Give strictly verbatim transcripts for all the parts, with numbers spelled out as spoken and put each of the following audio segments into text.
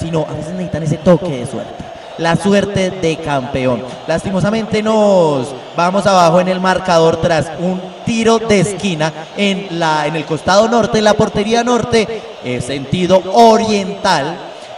sino a veces necesitan ese toque de suerte. La suerte de campeón. Lastimosamente nos vamos abajo en el marcador tras un tiro de esquina en, la, en el costado norte, en la portería norte, eh, sentido oriental,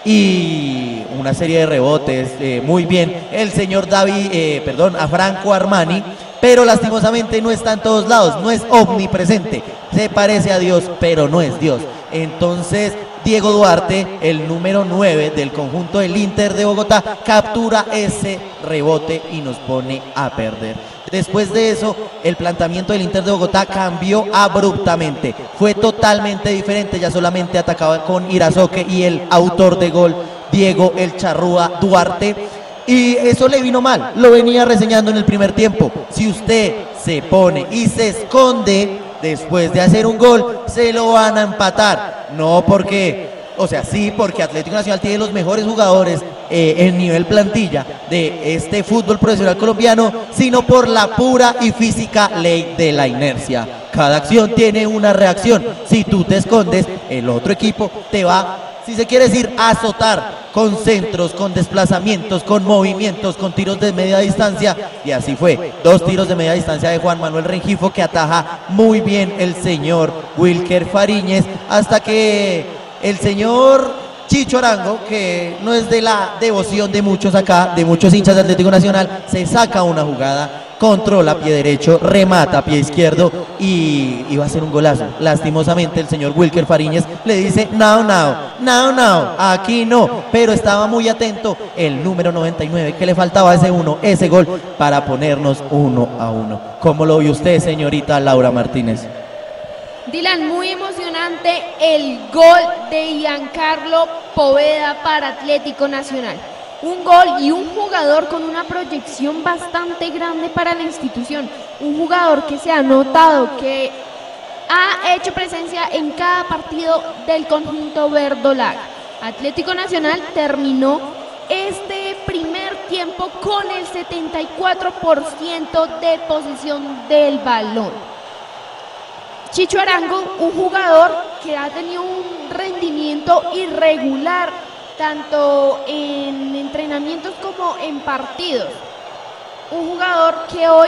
y una serie de rebotes, eh, muy bien el señor David, eh, perdón, a Franco Armani, pero lastimosamente no está en todos lados, no es omnipresente, se parece a Dios, pero no es Dios. Entonces Diego Duarte, el número nueve del conjunto del Inter de Bogotá, captura ese rebote y nos pone a perder. Después de eso, el planteamiento del Inter de Bogotá cambió abruptamente. Fue totalmente diferente, ya solamente atacaba con Irazoque y el autor de gol, Diego El Charrúa Duarte. Y eso le vino mal, lo venía reseñando en el primer tiempo. Si usted se pone y se esconde después de hacer un gol, se lo van a empatar. No porque, o sea, sí, porque Atlético Nacional tiene los mejores jugadores eh, en nivel plantilla de este fútbol profesional colombiano, sino por la pura y física ley de la inercia. Cada acción tiene una reacción. Si tú te escondes, el otro equipo te va, si se quiere decir, a azotar con centros, con desplazamientos, con movimientos, con tiros de media distancia, y así fue. Dos tiros de media distancia de Juan Manuel Rengifo, que ataja muy bien el señor Wilker Fariñez, hasta que el señor Chicho Arango, que no es de la devoción de muchos acá, de muchos hinchas de Atlético Nacional, se saca una jugada, controla pie derecho, remata pie izquierdo y iba a ser un golazo. Lastimosamente el señor Wilker Fariñez le dice no, no, no, no, aquí no, pero estaba muy atento el número noventa y nueve, que le faltaba ese uno, ese gol para ponernos uno a uno. ¿Cómo lo vio usted, señorita Laura Martínez? Dylan, muy emocionante el gol de Giancarlo Poveda para Atlético Nacional. Un gol y un jugador con una proyección bastante grande para la institución. Un jugador que se ha notado que ha hecho presencia en cada partido del conjunto verdolaga. Atlético Nacional terminó este primer tiempo con el setenta y cuatro por ciento de posesión del balón. Chicho Arango, un jugador que ha tenido un rendimiento irregular, tanto en entrenamientos como en partidos. Un jugador que hoy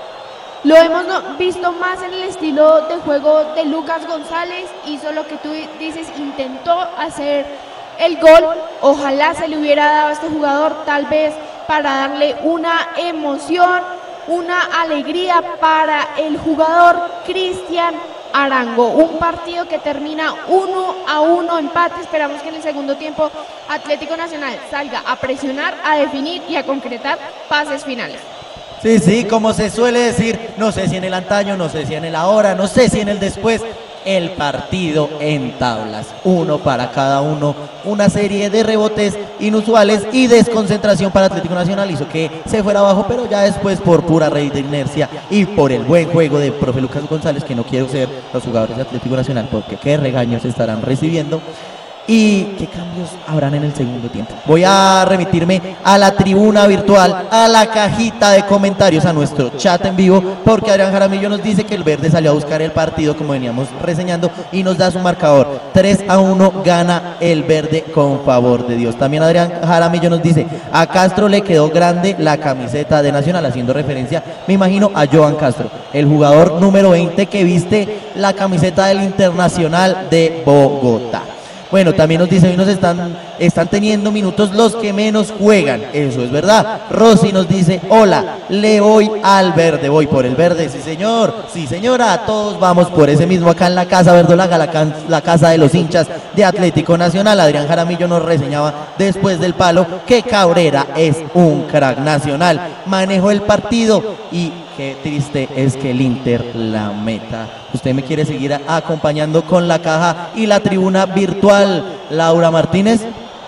lo hemos visto más en el estilo de juego de Lucas González, hizo lo que tú dices, intentó hacer el gol. Ojalá se le hubiera dado a este jugador, tal vez para darle una emoción, una alegría para el jugador Cristian Arango. Un partido que termina uno a uno, empate. Esperamos que en el segundo tiempo Atlético Nacional salga a presionar, a definir y a concretar pases finales. Sí, sí, como se suele decir, no sé si en el antaño, no sé si en el ahora, no sé si en el después, el partido en tablas, uno para cada uno, una serie de rebotes inusuales y desconcentración para Atlético Nacional hizo que se fuera abajo, pero ya después por pura raíz de inercia y por el buen juego de profe Lucas González, que no quiero ser los jugadores de Atlético Nacional porque qué regaños estarán recibiendo. ¿Y qué cambios habrán en el segundo tiempo? Voy a remitirme a la tribuna virtual, a la cajita de comentarios, a nuestro chat en vivo, porque Adrián Jaramillo nos dice que el verde salió a buscar el partido, como veníamos reseñando, y nos da su marcador. tres a uno gana el verde con favor de Dios. También Adrián Jaramillo nos dice, a Castro le quedó grande la camiseta de Nacional, haciendo referencia, me imagino, a Joan Castro, el jugador número veinte que viste la camiseta del Internacional de Bogotá. Bueno, también nos dice, hoy nos están, están teniendo minutos los que menos juegan, eso es verdad. Rosy nos dice, hola, le voy al verde, voy por el verde, sí señor, sí señora, todos vamos por ese mismo acá en la Casa Verdolaga, la, can, la casa de los hinchas de Atlético Nacional. Adrián Jaramillo nos reseñaba después del palo que Cabrera es un crack nacional, manejó el partido y qué triste es que el Inter la meta. Usted me quiere seguir a, acompañando con la caja y la tribuna virtual, Laura Martínez.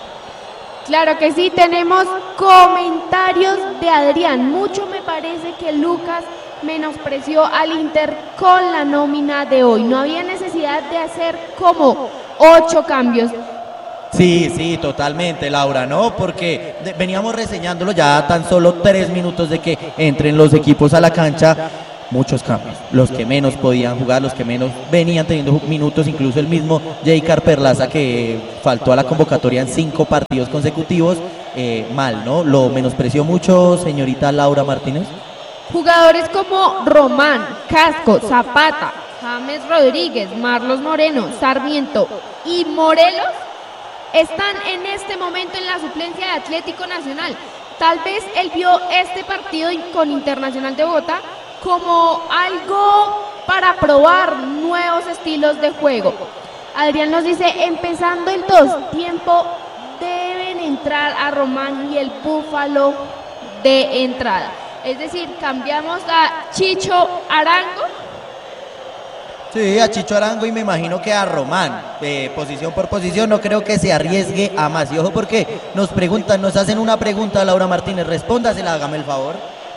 Claro que sí, tenemos comentarios de Adrián. Mucho me parece que Lucas menospreció al Inter con la nómina de hoy. No había necesidad de hacer como ocho cambios. Sí, sí, totalmente, Laura, ¿no? Porque veníamos reseñándolo ya tan solo tres minutos de que entren los equipos a la cancha, muchos cambios, los que menos podían jugar, los que menos venían teniendo minutos, incluso el mismo Jaycar Perlaza que faltó a la convocatoria en cinco partidos consecutivos, eh, mal, ¿no? Lo menospreció mucho, señorita Laura Martínez. Jugadores como Román, Casco, Zapata, James Rodríguez, Marlos Moreno, Sarmiento y Morelos están en este momento en la suplencia de Atlético Nacional. Tal vez él vio este partido con Internacional de Bogotá como algo para probar nuevos estilos de juego. Adrián nos dice, empezando el dos tiempo, deben entrar a Román y el Búfalo de entrada. Es decir, cambiamos a Chicho Arango. Sí, a Chicho Arango y me imagino que a Román, eh, posición por posición, no creo que se arriesgue a más. Y ojo porque nos preguntan, nos hacen una pregunta, Laura Martínez, respóndasela, hágame el favor.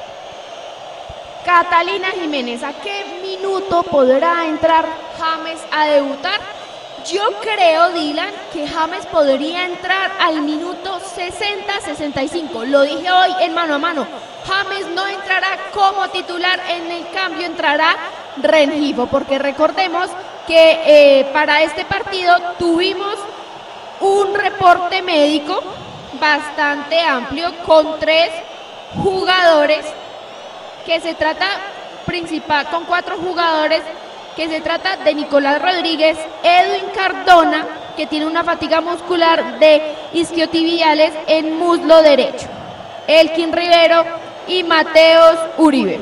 Catalina Jiménez, ¿a qué minuto podrá entrar James a debutar? Yo creo, Dylan, que James podría entrar al minuto sesenta sesenta y cinco. Lo dije hoy en mano a mano. James no entrará como titular, en el cambio entrará Rengifo, porque recordemos que eh, para este partido tuvimos un reporte médico bastante amplio con tres jugadores que se trata principal, con cuatro jugadores que se trata de Nicolás Rodríguez, Edwin Cardona, que tiene una fatiga muscular de isquiotibiales en muslo derecho, Elkin Rivero y Mateos Uribe.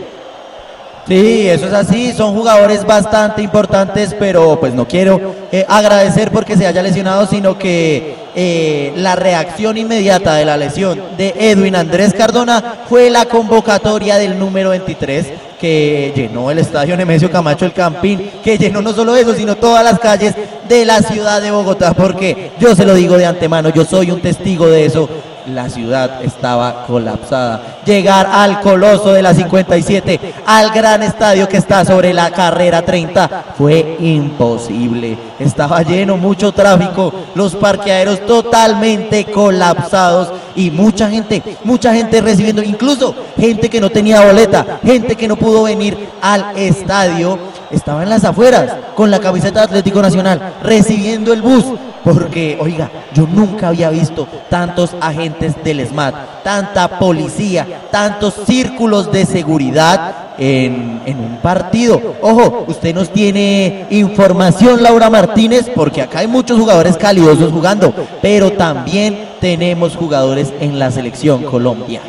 Sí, eso es así, son jugadores bastante importantes, pero pues no quiero eh, agradecer porque se haya lesionado, sino que eh, la reacción inmediata de la lesión de Edwin Andrés Cardona fue la convocatoria del número veintitrés, que llenó el estadio Nemesio Camacho El Campín, que llenó no solo eso, sino todas las calles de la ciudad de Bogotá, porque yo se lo digo de antemano, yo soy un testigo de eso. La ciudad estaba colapsada. Llegar al Coloso de la cincuenta y siete, al gran estadio que está sobre la carrera treinta, fue imposible. Estaba lleno, mucho tráfico, los parqueaderos totalmente colapsados y mucha gente, mucha gente recibiendo, incluso gente que no tenía boleta, gente que no pudo venir al estadio, estaba en las afueras con la camiseta de Atlético Nacional, recibiendo el bus. Porque, oiga, yo nunca había visto tantos agentes del SMAT, tanta policía, tantos círculos de seguridad en, en un partido. Ojo, usted nos tiene información, Laura Martínez, porque acá hay muchos jugadores calidosos jugando, pero también tenemos jugadores en la selección Colombia.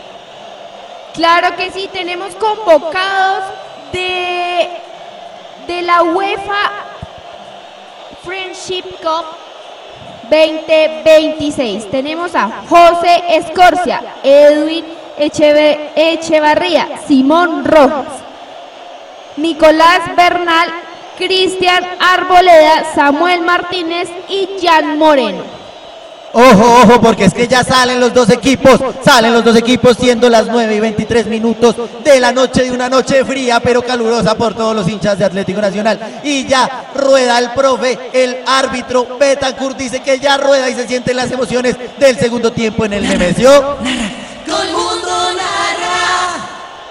Claro que sí, tenemos convocados de, de la UEFA Friendship Cup veinte veintiséis. Tenemos a José Escorcia, Edwin Echeve, Echevarría, Simón Rojas, Nicolás Bernal, Cristian Arboleda, Samuel Martínez y Jan Moreno. Ojo, ojo, porque es que ya salen los dos equipos, salen los dos equipos siendo las nueve y veintitrés minutos de la noche, de una noche fría pero calurosa por todos los hinchas de Atlético Nacional. Y ya rueda el profe, el árbitro Betancourt dice que ya rueda y se sienten las emociones del segundo tiempo en el Nemesio. Colmundo narra.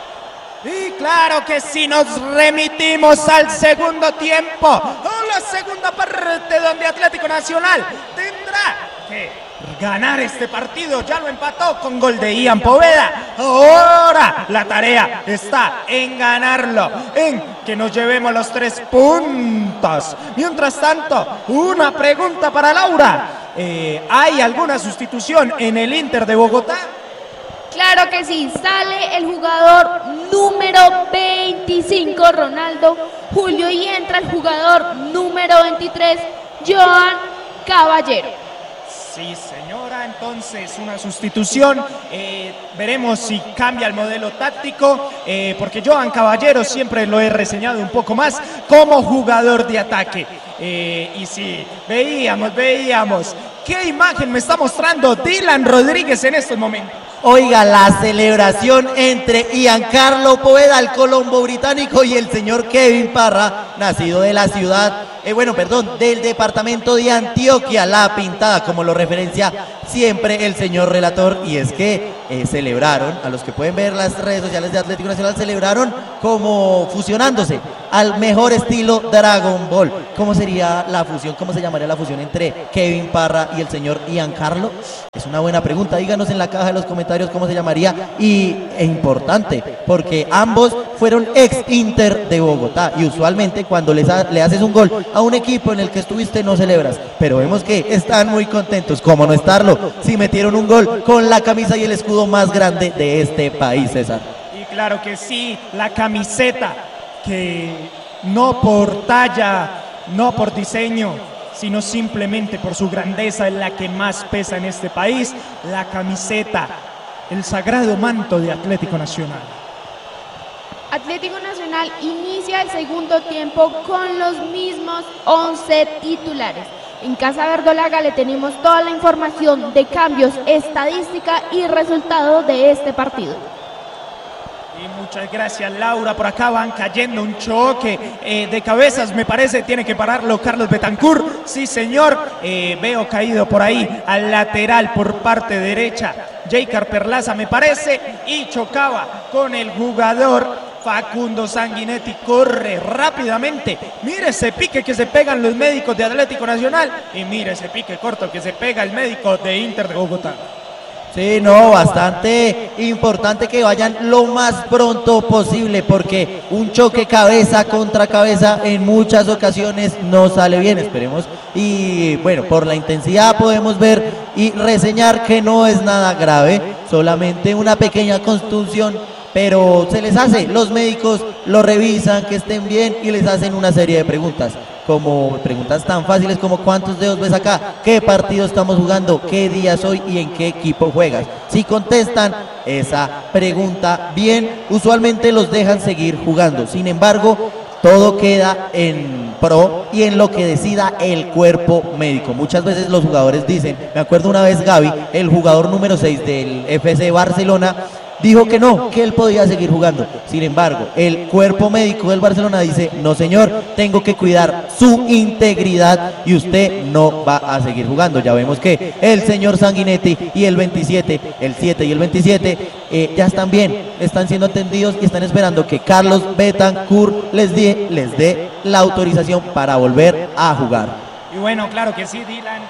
Y claro que sí, nos remitimos al segundo tiempo, la segunda parte donde Atlético Nacional tendrá que ganar este partido. Ya lo empató con gol de Ian Poveda. Ahora la tarea está en ganarlo, en que nos llevemos los tres puntos. Mientras tanto, una pregunta para Laura. Eh, ¿Hay alguna sustitución en el Inter de Bogotá? Claro que sí, sale el jugador número veinticinco, Ronaldo Julio, y entra el jugador número veintitrés, Joan Caballero. Sí, señora, entonces una sustitución, eh, veremos si cambia el modelo táctico, eh, porque Joan Caballero siempre lo he reseñado un poco más como jugador de ataque. Eh, y si veíamos, veíamos, ¿qué imagen me está mostrando Dylan Rodríguez en estos momentos? Oiga, la celebración entre Giancarlo Poveda, el colombo británico, y el señor Kevin Parra, nacido de la ciudad, eh, bueno, perdón, del departamento de Antioquia, La Pintada, como lo referencia siempre el señor relator. Y es que eh, celebraron, a los que pueden ver las redes sociales de Atlético Nacional, celebraron como fusionándose al mejor estilo Dragon Ball. ¿Cómo sería la fusión? ¿Cómo se llamaría la fusión entre Kevin Parra y el señor Giancarlo? Es una buena pregunta, díganos en la caja de los comentarios cómo se llamaría, y es importante porque ambos fueron ex Inter de Bogotá y usualmente cuando les ha, le haces un gol a un equipo en el que estuviste no celebras, pero vemos que están muy contentos. ¿Cómo no estarlo si metieron un gol con la camisa y el escudo más grande de este país, César? Y claro que sí, la camiseta que no por talla, no por diseño, sino simplemente por su grandeza es la que más pesa en este país, la camiseta, el sagrado manto de Atlético Nacional. Atlético Nacional inicia el segundo tiempo con los mismos once titulares. En Casa Verdolaga le tenemos toda la información de cambios, estadística y resultados de este partido. Y muchas gracias, Laura. Por acá van cayendo un choque eh, de cabezas, me parece, tiene que pararlo Carlos Betancourt. Sí, señor, eh, veo caído por ahí al lateral por parte derecha Jeicar Perlaza, me parece, y chocaba con el jugador Facundo Sanguinetti. Corre rápidamente, mire ese pique que se pegan los médicos de Atlético Nacional y mire ese pique corto que se pega el médico de Inter de Bogotá. Sí, no, bastante importante que vayan lo más pronto posible porque un choque cabeza contra cabeza en muchas ocasiones no sale bien, esperemos. Y bueno, por la intensidad podemos ver y reseñar que no es nada grave, solamente una pequeña contusión, pero se les hace, los médicos lo revisan, que estén bien y les hacen una serie de preguntas, como preguntas tan fáciles como ¿cuántos dedos ves acá? ¿Qué partido estamos jugando? ¿Qué día soy? ¿Y en qué equipo juegas? Si contestan esa pregunta bien, usualmente los dejan seguir jugando. Sin embargo, todo queda en pro y en lo que decida el cuerpo médico. Muchas veces los jugadores dicen, me acuerdo una vez Gavi, el jugador número seis del F C Barcelona, dijo que no, que él podía seguir jugando. Sin embargo, el cuerpo médico del Barcelona dice, no señor, tengo que cuidar su integridad y usted no va a seguir jugando. Ya vemos que el señor Sanguinetti y el veintisiete, el siete y el veintisiete eh, ya están bien, están siendo atendidos y están esperando que Carlos Betancourt les dé, les dé la autorización para volver a jugar. Y bueno, claro que sí, Dylan.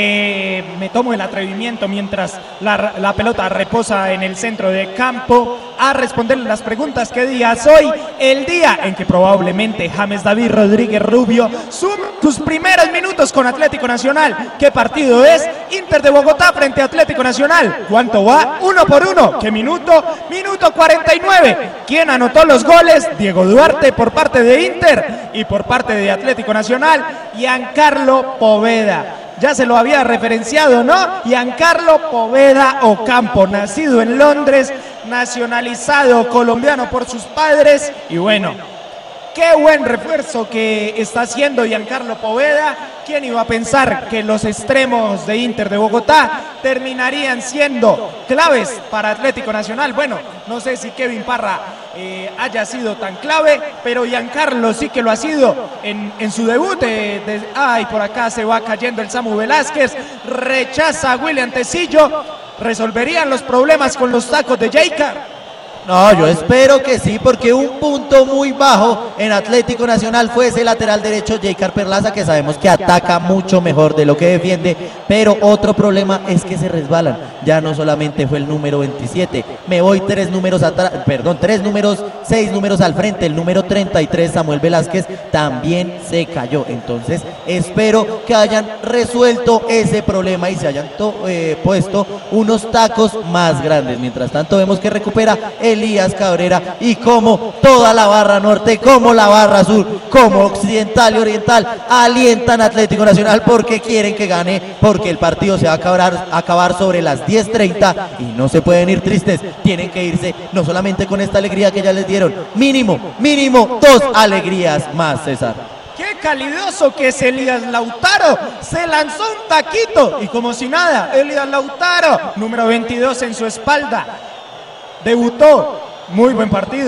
Eh, me tomo el atrevimiento mientras la, la pelota reposa en el centro de campo a responderle las preguntas. ¿Qué día es hoy? El día en que probablemente James David Rodríguez Rubio suma sus primeros minutos con Atlético Nacional. ¿Qué partido es? Inter de Bogotá frente a Atlético Nacional. ¿Cuánto va? Uno por uno. ¿Qué minuto? Minuto cuarenta y nueve. ¿Quién anotó los goles? Diego Duarte por parte de Inter y por parte de Atlético Nacional, Giancarlo Poveda. Ya se lo había referenciado, ¿no? Giancarlo Poveda Ocampo, nacido en Londres, nacionalizado colombiano por sus padres. Y bueno, qué buen refuerzo que está haciendo Giancarlo Poveda. ¿Quién iba a pensar que los extremos de Inter de Bogotá terminarían siendo claves para Atlético Nacional? Bueno, no sé si Kevin Parra eh, haya sido tan clave, pero Giancarlo sí que lo ha sido en, en su debut. De, de, ay, por acá se va cayendo el Samu Velázquez, rechaza a William Tecillo. ¿Resolverían los problemas con los tacos de Jeicar? No, yo espero que sí, porque un punto muy bajo en Atlético Nacional fue ese lateral derecho Jeicar Perlaza, que sabemos que ataca mucho mejor de lo que defiende, pero otro problema es que se resbalan. Ya no solamente fue el número veintisiete, me voy tres números atrás, perdón, tres números, seis números al frente, el número treinta y tres, Samuel Velázquez, también se cayó. Entonces, espero que hayan resuelto ese problema y se hayan to, eh, puesto unos tacos más grandes. Mientras tanto, vemos que recupera el Elías Cabrera y como toda la barra norte, como la barra sur, como occidental y oriental alientan a Atlético Nacional porque quieren que gane, porque el partido se va a acabar, a acabar sobre las diez treinta y no se pueden ir tristes, tienen que irse no solamente con esta alegría que ya les dieron, mínimo, mínimo dos alegrías más, César. ¡Qué calidoso que es Elías Lautaro! Se lanzó un taquito y como si nada, Elías Lautaro, número veintidós en su espalda. Debutó, muy buen partido,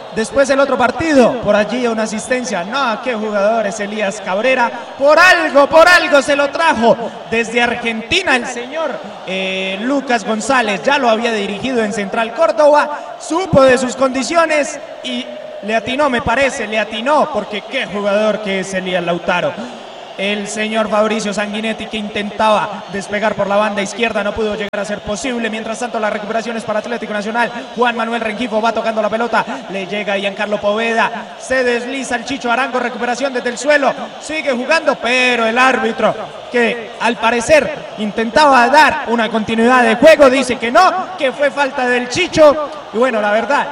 Después del otro partido, por allí una asistencia. No, qué jugador es Elías Cabrera. Por algo, por algo se lo trajo desde Argentina el señor eh, Lucas González. Ya lo había dirigido en Central Córdoba, supo de sus condiciones y le atinó, me parece, le atinó, porque qué jugador que es Elías Lautaro. El señor Fabricio Sanguinetti, que intentaba despegar por la banda izquierda, no pudo llegar a ser posible. Mientras tanto, la recuperación es para Atlético Nacional. Juan Manuel Rengifo va tocando la pelota, le llega a Giancarlo Poveda, se desliza el Chicho Arango, recuperación desde el suelo, sigue jugando, pero el árbitro, que al parecer intentaba dar una continuidad de juego, dice que no, que fue falta del Chicho. Y bueno, la verdad,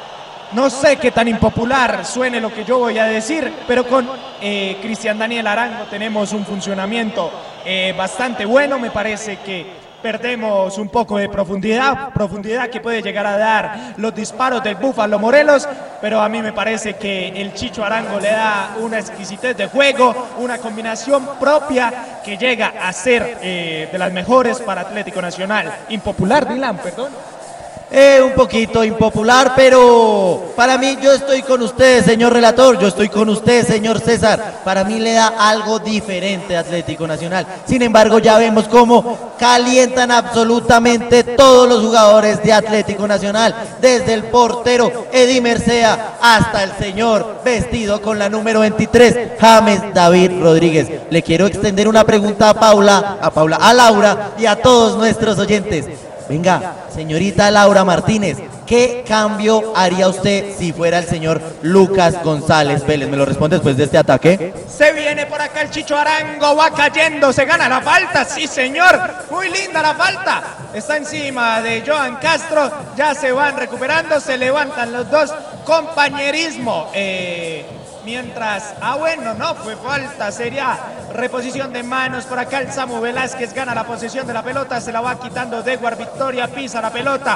no sé qué tan impopular suene lo que yo voy a decir, pero con eh, Cristian Daniel Arango tenemos un funcionamiento eh, bastante bueno. Me parece que perdemos un poco de profundidad, profundidad que puede llegar a dar los disparos del Búfalo Morelos, pero a mí me parece que el Chicho Arango le da una exquisitez de juego, una combinación propia que llega a ser eh, de las mejores para Atlético Nacional. Impopular, Dylan, perdón. Eh, un poquito impopular, pero para mí, yo estoy con usted, señor relator, yo estoy con usted, señor César. Para mí le da algo diferente a Atlético Nacional. Sin embargo, ya vemos cómo calientan absolutamente todos los jugadores de Atlético Nacional, desde el portero Eddie Mercea hasta el señor vestido con la número veintitrés, James David Rodríguez. Le quiero extender una pregunta a Paula, a Paula, a Laura y a todos nuestros oyentes. Venga, señorita Laura Martínez, ¿qué cambio haría usted si fuera el señor Lucas González Vélez? ¿Me lo responde después de este ataque? Se viene por acá el Chicho Arango, va cayendo, se gana la falta, sí señor, muy linda la falta. Está encima de Joan Castro, ya se van recuperando, se levantan los dos, compañerismo. Eh... Mientras, ah bueno, no fue falta, sería reposición de manos. Por acá el Samu Velázquez gana la posesión de la pelota, se la va quitando Dewar Victoria, pisa la pelota,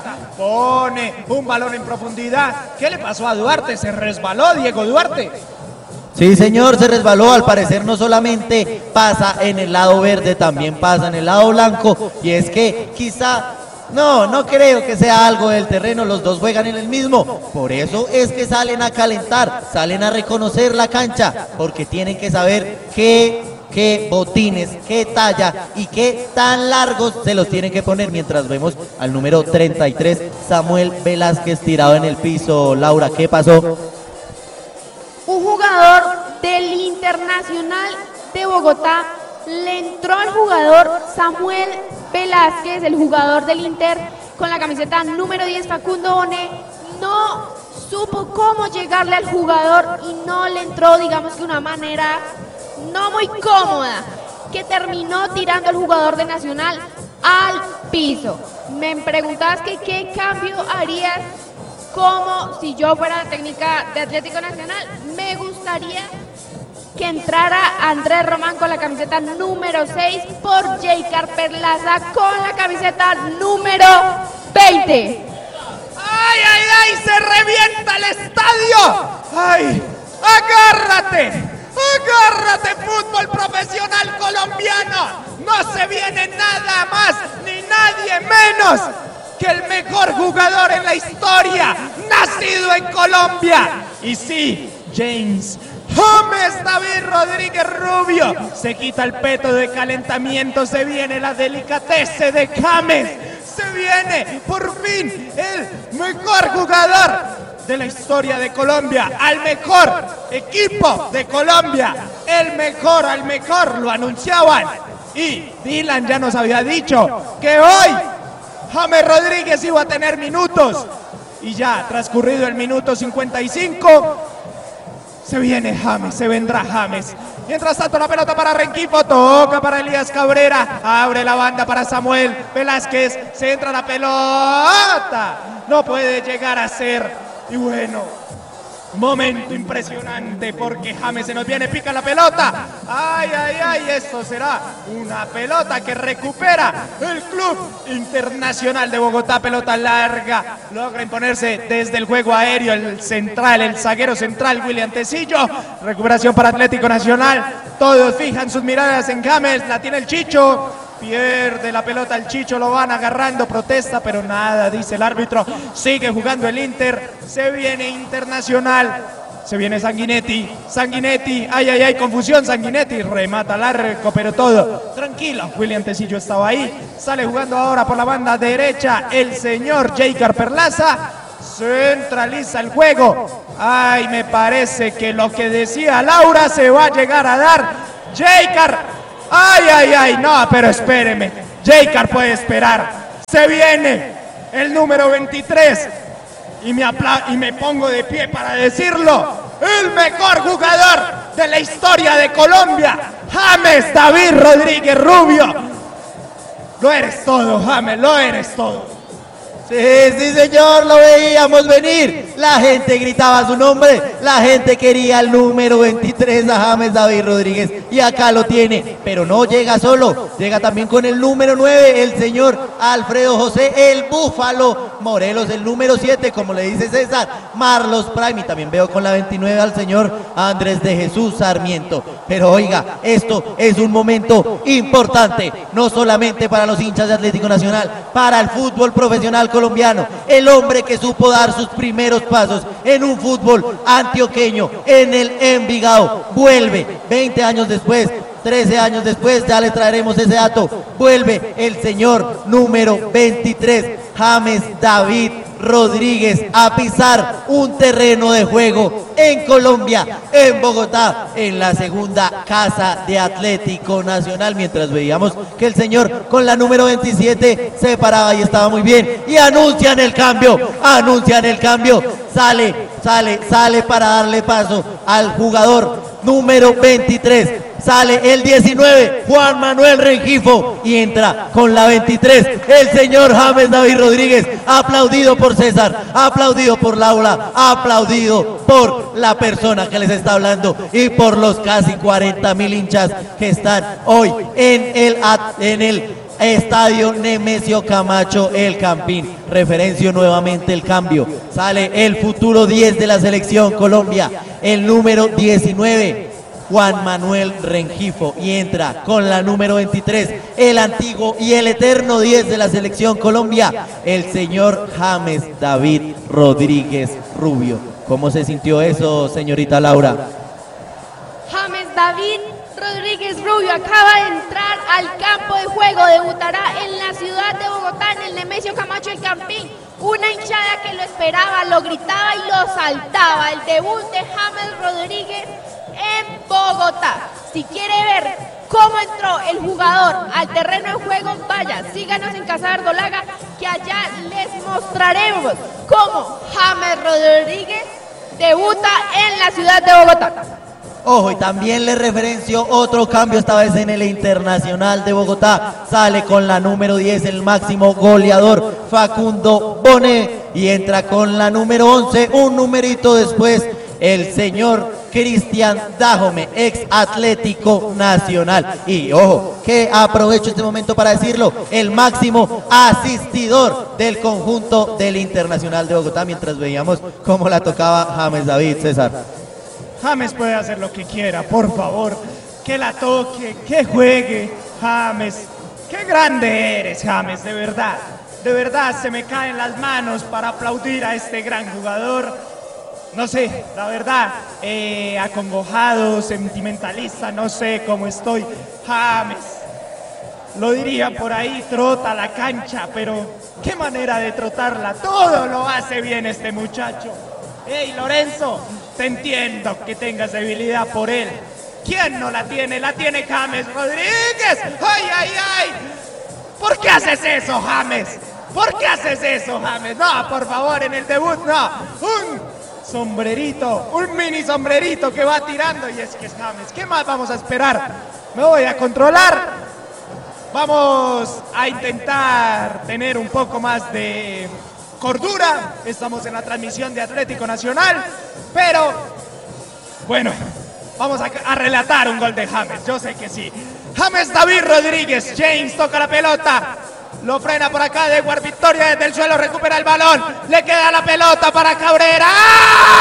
pone un balón en profundidad. ¿Qué le pasó a Duarte? ¿Se resbaló Diego Duarte? Sí, señor, se resbaló. Al parecer no solamente pasa en el lado verde, también pasa en el lado blanco. Y es que quizá... No, no creo que sea algo del terreno, los dos juegan en el mismo, por eso es que salen a calentar, salen a reconocer la cancha, porque tienen que saber qué, qué botines, qué talla y qué tan largos se los tienen que poner, mientras vemos al número treinta y tres, Samuel Velázquez, tirado en el piso. Laura, ¿qué pasó? Un jugador del Internacional de Bogotá le entró al jugador Samuel Velázquez, el jugador del Inter, con la camiseta número diez, Facundo Boné. No supo cómo llegarle al jugador y no le entró, digamos que de una manera no muy cómoda, que terminó tirando al jugador de Nacional al piso. Me preguntabas que qué cambio harías, como si yo fuera la técnica de Atlético Nacional. Me gustaría que entrara Andrés Román con la camiseta número seis por Jaycar Perlaza con la camiseta número veinte. ¡Ay, ay, ay! ¡Se revienta el estadio! ¡Ay! ¡Agárrate! ¡Agárrate, fútbol profesional colombiano! No se viene nada más ni nadie menos que el mejor jugador en la historia, nacido en Colombia. Y sí, James James David Rodríguez Rubio se quita el peto de calentamiento, se viene la delicatese de James, se viene por fin el mejor jugador de la historia de Colombia, al mejor equipo de Colombia, el mejor, al mejor, lo anunciaban. Y Dylan ya nos había dicho que hoy James Rodríguez iba a tener minutos, y ya transcurrido el minuto cincuenta y cinco, se viene James, se vendrá James. Mientras tanto, la pelota para Rengifo, toca para Elías Cabrera, abre la banda para Samuel Velázquez, se entra la pelota, no puede llegar a ser, y bueno, momento impresionante porque James se nos viene, pica la pelota, ay, ay, ay, esto será una pelota que recupera el Club Internacional de Bogotá, pelota larga, logra imponerse desde el juego aéreo el central, el zaguero central William Tecillo, recuperación para Atlético Nacional, todos fijan sus miradas en James, la tiene el Chicho, Pierde la pelota el Chicho, lo van agarrando, protesta, pero nada, dice el árbitro. Sigue jugando el Inter, se viene Internacional, se viene Sanguinetti, Sanguinetti, ay, ay, ay, confusión, Sanguinetti, remata al arco, pero todo tranquilo. William Tecillo estaba ahí, sale jugando ahora por la banda derecha el señor Jeicar Perlaza, centraliza el juego. Ay, me parece que lo que decía Laura se va a llegar a dar. Jeicar. Ay, ay, ay, no, pero espéreme. Jeicar puede esperar. Se viene el número veintitrés. Y me, apla- y me pongo de pie para decirlo. El mejor jugador de la historia de Colombia. James David Rodríguez Rubio. Lo eres todo, James, lo eres todo. Sí, sí señor, lo veíamos venir. La gente gritaba su nombre, la gente quería el número veintitrés a James David Rodríguez y acá lo tiene, pero no llega solo, llega también con el número nueve, el señor Alfredo José, el Búfalo Morelos, el número siete, como le dice César, Marlos Prime, y también veo con la veintinueve al señor Andrés de Jesús Sarmiento. Pero oiga, esto es un momento importante, no solamente para los hinchas de Atlético Nacional, para el fútbol profesional colombiano, el hombre que supo dar sus primeros pasos en un fútbol antioqueño, en el Envigado, vuelve veinte años después, trece años después, ya le traeremos ese dato, vuelve el señor número veintitrés, James David Rodríguez, a pisar un terreno de juego en Colombia, en Bogotá, en la segunda casa de Atlético Nacional, mientras veíamos que el señor con la número veintisiete se paraba y estaba muy bien, y anuncian el cambio, anuncian el cambio, sale, sale, sale para darle paso al jugador número veintitrés, sale el diecinueve, Juan Manuel Rengifo, y entra con la veintitrés, el señor James David Rodríguez, aplaudido por César, aplaudido por Laura, aplaudido por la persona que les está hablando y por los casi cuarenta mil hinchas que están hoy en el, en el Estadio Nemesio Camacho El Campín. Referencio nuevamente el cambio, sale el futuro diez de la selección Colombia, el número diecinueve, Juan Manuel Rengifo, y entra con la número veintitrés, el antiguo y el eterno diez de la selección Colombia, el señor James David Rodríguez Rubio. ¿Cómo se sintió eso, señorita Laura? James David Rodríguez Rubio acaba de entrar al campo de juego, debutará en la ciudad de Bogotá, en el Nemesio Camacho El Campín. Una hinchada que lo esperaba, lo gritaba y lo saltaba. El debut de James Rodríguez en Bogotá. Si quiere ver cómo entró el jugador al terreno de juego, vaya, síganos en Casa Verdolaga, que allá les mostraremos cómo James Rodríguez debuta en la ciudad de Bogotá. Ojo, y también le referencio otro cambio, esta vez en el Internacional de Bogotá. Sale con la número diez, el máximo goleador, Facundo Bonet, y entra con la número once, un numerito después, el señor Cristian Dajome, ex Atlético Nacional. Y ojo, que aprovecho este momento para decirlo, el máximo asistidor del conjunto del Internacional de Bogotá, mientras veíamos cómo la tocaba James David. César. James puede hacer lo que quiera, por favor, que la toque, que juegue, James. Qué grande eres, James, de verdad. De verdad se me caen las manos para aplaudir a este gran jugador. No sé, la verdad, eh, acongojado, sentimentalista, no sé cómo estoy. James, lo diría por ahí, trota la cancha, pero qué manera de trotarla. Todo lo hace bien este muchacho. Hey, Lorenzo, te entiendo que tengas debilidad por él. ¿Quién no la tiene? La tiene James Rodríguez. ¡Ay, ay, ay! ¿Por qué haces eso, James? ¿Por qué haces eso, James? No, por favor, en el debut, no. Un sombrerito, un mini sombrerito que va tirando. Y es que es James. ¿Qué más vamos a esperar? Me voy a controlar. Vamos a intentar tener un poco más de cordura. Estamos en la transmisión de Atlético Nacional, pero bueno, vamos a, a relatar un gol de James. Yo sé que sí. James David Rodríguez, James toca la pelota, lo frena por acá, de Guard Victoria desde el suelo, recupera el balón, le queda la pelota para Cabrera. ¡Ah!